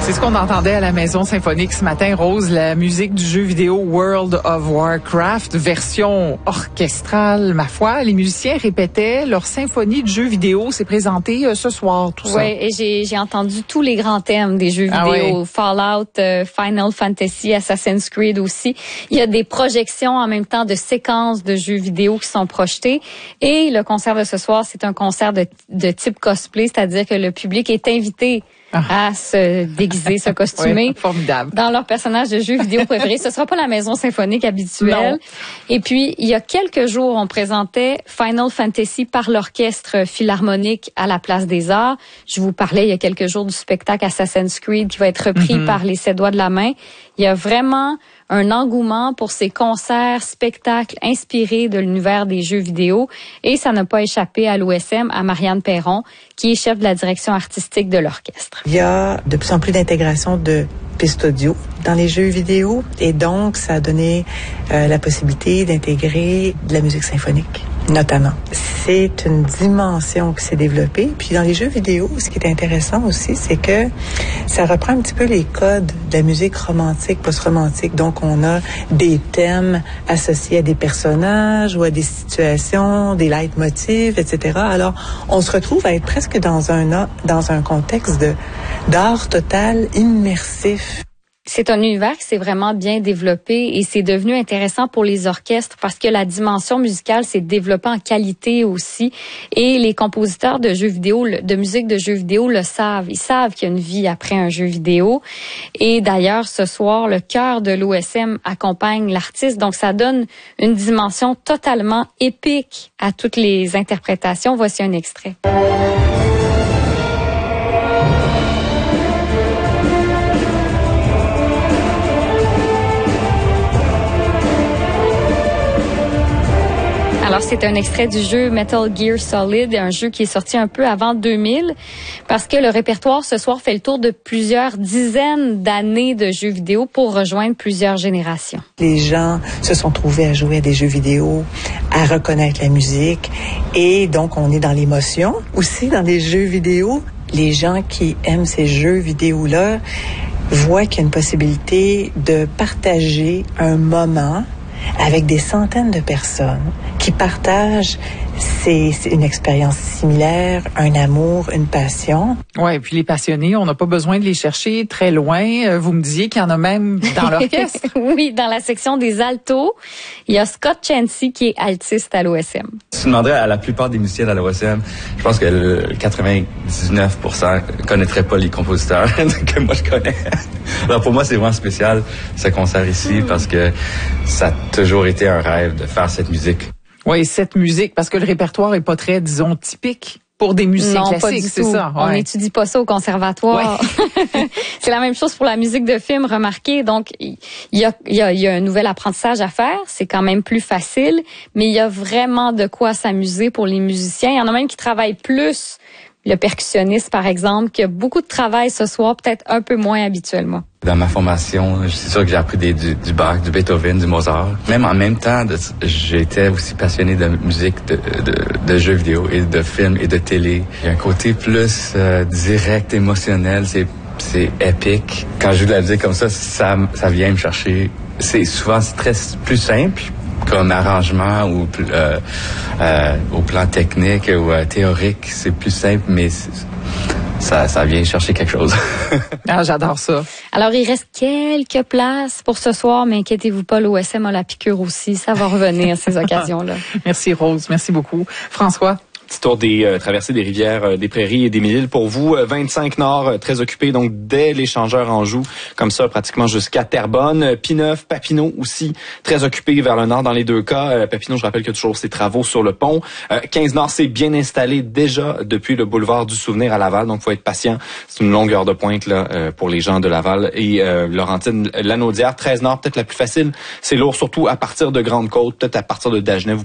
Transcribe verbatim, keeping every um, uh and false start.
C'est ce qu'on entendait à la Maison Symphonique ce matin, Rose, la musique du jeu vidéo World of Warcraft, version orchestrale, ma foi. Les musiciens répétaient leur symphonie de jeux vidéo. C'est présenté euh, ce soir, tout ça. Oui, et j'ai, j'ai entendu tous les grands thèmes des jeux ah vidéo. Oui. Fallout, euh, Final Fantasy, Assassin's Creed aussi. Il y a des projections en même temps de séquences de jeux vidéo qui sont projetées. Et le concert de ce soir, c'est un concert de, de type cosplay, c'est-à-dire que le public est invité à se déguiser, se costumer. Oui, formidable. Dans leur personnage de jeu vidéo préféré. Ce sera pas la maison symphonique habituelle. Non. Et puis, il y a quelques jours, on présentait Final Fantasy par l'orchestre philharmonique à la Place des Arts. Je vous parlais il y a quelques jours du spectacle Assassin's Creed qui va être repris mm-hmm. par les sept doigts de la main. Il y a vraiment un engouement pour ces concerts, spectacles inspirés de l'univers des jeux vidéo. Et ça n'a pas échappé à l'O S M, à Marianne Perron, qui est chef de la direction artistique de l'orchestre. Il y a de plus en plus d'intégration de pistes audio dans les jeux vidéo et donc ça a donné euh, la possibilité d'intégrer de la musique symphonique, notamment. C'est une dimension qui s'est développée. Puis dans les jeux vidéo, ce qui est intéressant aussi, c'est que ça reprend un petit peu les codes de la musique romantique, post-romantique. Donc on a des thèmes associés à des personnages ou à des situations, des leitmotifs, et cetera. Alors on se retrouve à être presque dans un dans un contexte de d'art total immersif. C'est un univers qui s'est vraiment bien développé et c'est devenu intéressant pour les orchestres parce que la dimension musicale s'est développée en qualité aussi et les compositeurs de jeux vidéo, de musique de jeux vidéo le savent. Ils savent qu'il y a une vie après un jeu vidéo et d'ailleurs ce soir, le chœur de l'O S M accompagne l'artiste donc ça donne une dimension totalement épique à toutes les interprétations. Voici un extrait. Alors, c'est un extrait du jeu Metal Gear Solid, un jeu qui est sorti un peu avant deux mille, parce que le répertoire ce soir fait le tour de plusieurs dizaines d'années de jeux vidéo pour rejoindre plusieurs générations. Les gens se sont trouvés à jouer à des jeux vidéo, à reconnaître la musique, et donc on est dans l'émotion. Aussi, dans les jeux vidéo, les gens qui aiment ces jeux vidéo-là voient qu'il y a une possibilité de partager un moment avec des centaines de personnes qui partagent c'est, c'est une expérience similaire, un amour, une passion. Ouais, et puis les passionnés, on n'a pas besoin de les chercher très loin. Vous me disiez qu'il y en a même dans l'orchestre. Oui, dans la section des altos, il y a Scott Chansey qui est altiste à l'O S M. Si tu demanderais à la plupart des musiciens à l'O S M, je pense que le quatre-vingt-dix-neuf pour cent connaîtraient pas les compositeurs que moi je connais. Alors pour moi, c'est vraiment spécial ce concert ici parce que ça a toujours été un rêve de faire cette musique. Oui, cette musique, parce que le répertoire est pas très, disons, typique pour des musiciens non, classiques, pas du c'est tout. ça. Ouais. On n'étudie pas ça au conservatoire. Ouais. C'est la même chose pour la musique de film, remarquez. Donc, il y a, il y a, il y a un nouvel apprentissage à faire. C'est quand même plus facile, mais il y a vraiment de quoi s'amuser pour les musiciens. Il y en a même qui travaillent plus. Le percussionniste, par exemple, qui a beaucoup de travail ce soir, peut-être un peu moins habituellement. Dans ma formation, c'est sûr que j'ai appris des, du, du Bach, du Beethoven, du Mozart. Même en même temps, de, j'étais aussi passionné de musique, de, de, de jeux vidéo et de films et de télé. Il y a un côté plus euh, direct, émotionnel, c'est, c'est épique. Quand je joue de la musique comme ça, ça, ça vient me chercher. C'est souvent c'est très plus simple comme arrangement ou euh, euh, au plan technique ou euh, théorique, c'est plus simple, mais ça, ça vient chercher quelque chose. Ah, j'adore ça. Alors, il reste quelques places pour ce soir, mais inquiétez-vous pas, l'O S M a la piqûre aussi. Ça va revenir, ces occasions-là. Merci, Rose. Merci beaucoup. François? Petit tour des euh, traversées des rivières, euh, des prairies et des mille-îles pour vous. Euh, vingt-cinq Nord, euh, très occupé, donc dès l'échangeur Anjou, comme ça, pratiquement jusqu'à Terrebonne. Euh, Pineuf, Papineau aussi, très occupé vers le nord dans les deux cas. Euh, Papineau, je rappelle qu'il y a toujours ses travaux sur le pont. Euh, quinze Nord, c'est bien installé déjà depuis le boulevard du Souvenir à Laval, donc faut être patient. C'est une longue heure de pointe là euh, pour les gens de Laval. Et euh, Laurentine, Lanaudière, treize Nord, peut-être la plus facile. C'est lourd, surtout à partir de Grande-Côte, peut-être à partir de Dagenais. Vous